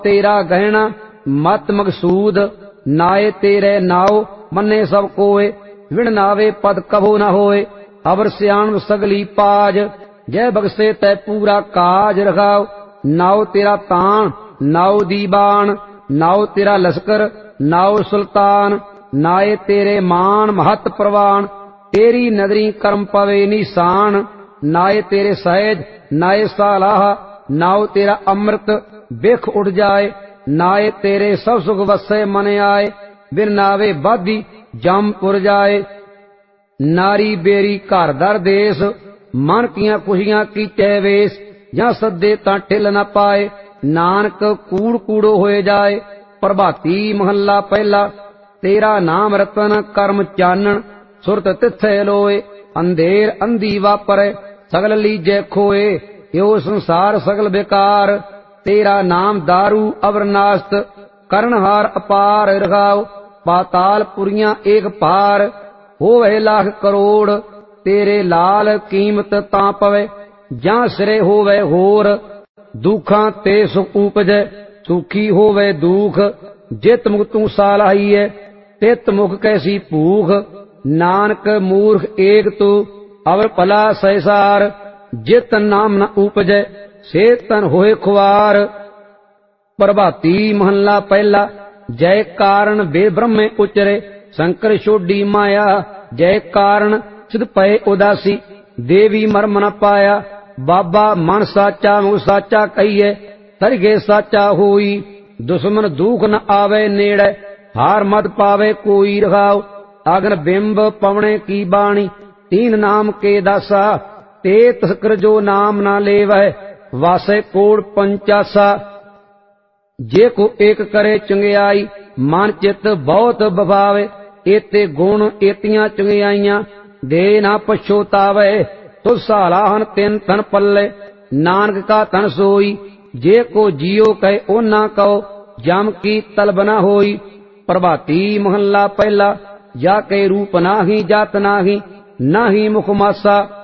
तेरा गहना मत मकसूद, नाए तेरे नाव मन्ने सब कोय, विण नावे पद कभो न होए, अवर सियाण सगली पाज, जय बगसे तै पूरा काज रखाओ। नाव तेरा तान नाव दीवान, नाव तेरा लश्कर नाव सुल्तान, नाए तेरे मान महत प्रवान, तेरी नदरी कर्म पवे निशान, नाए तेरे सहज नाए सालाह, नाव तेरा अमृत बिख उठ जाए, नाए तेरे सब सुख वसे मन आए, बिन नावे बाधी जमपुर जाए। नारी बेरी घर दर देश, मन किया खुशियां कीचे वेश, ਜਾਂ ਸੱਦੇ ਤਾਂ ਠਿੱਲ ਨਾ ਪਾਏ, ਨਾਨਕ ਕੂੜ ਕੂੜੋ ਹੋਏ ਜਾਏ। ਪ੍ਰਭਾਤੀ ਮਹੱਲਾ ਪਹਿਲਾ। ਤੇਰਾ ਨਾਮ ਰਤਨ ਕਰਮ ਚਾਨਣ, ਸੁਰਤ ਤਿੱਥੇ ਲੋਏ, ਅੰਧੇਰ ਅੰਧੀ ਵਾਪਰੇ ਸਗਲ ਲੀਜੇ ਖੋਏ, ਇਹੋ ਸੰਸਾਰ ਸਗਲ ਬੇਕਾਰ। ਤੇਰਾ ਨਾਮ ਦਾਰੂ ਅਵਰਨਾਸਤ, ਕਰਨਹਾਰ ਅਪਾਰ ਰਖਾਓ, ਪਾਤਾਲ ਪੁਰੀਆਂ ਏਕ ਪਾਰ, ਹੋਵੇ ਲੱਖ ਕਰੋੜ, ਤੇਰੇ ਲਾਲ ਕੀਮਤ ਤਾਂ ਪਵੇ, ਜਾਂ ਸਿਰੇ ਹੋਵੇ ਹੋਰ। ਦੁਖਾਂ ਤੇ ਸੁਖ ਉਪਜੈ, ਸੁਖੀ ਹੋਵੇ ਦੁਖ, ਜਿਤ ਮੁਖ ਤੂੰ ਸਾਲਾਹੀਐ, ਤਿਤ ਮੁਖ ਕੈਸੀ ਭੂਖ। ਨਾਨਕ ਮੂਰਖ ਏਕ ਤੂੰ, ਅਵਰ ਭਲਾ ਸੈਸਾਰ, ਜਿਤ ਨਾਮ ਨ ਉਪਜੈ, ਸੇ ਤਨ ਹੋਏ ਖੁਆਰ। ਪ੍ਰਭਾਤੀ ਮਹੱਲਾ ਪਹਿਲਾ। ਜੈ ਕਾਰਨ ਬੇ ਬ੍ਰਹਮੇ ਉਚਰੇ, ਸ਼ੰਕਰ ਛੋਡੀ ਮਾਇਆ, ਜੈ ਕਾਰਨ ਸਿਧ ਪਏ ਉਦਾਸੀ, ਦੇਵੀ ਮਰਮ ਨ ਪਾਇਆ। बाबा मन साचा मुँह साचा कहिए, तरगे साचा होई, दुश्मन दुख न आवे नेड़े, हार मत पावे कोई रखाओ। अग्न बिंब पवने की बाणी, तीन नाम के दासा, ते तस्कर जो नाम न लेवै, वासे कोड़ पंचासा। जे को एक करे चंगियाई, मन चित बहुत बभावे, एते गुण एतियां चंगियाइयां, दे ना पछोतावे। तो सालाहन तिन तन पल्ले, नानक का तन सोई, जे को जियो कहे ओ ना कहो, जम की तलब न होई। प्रभाती महल्ला पहला। जाके रूप नाही जात नाही, नाही मुख मासा,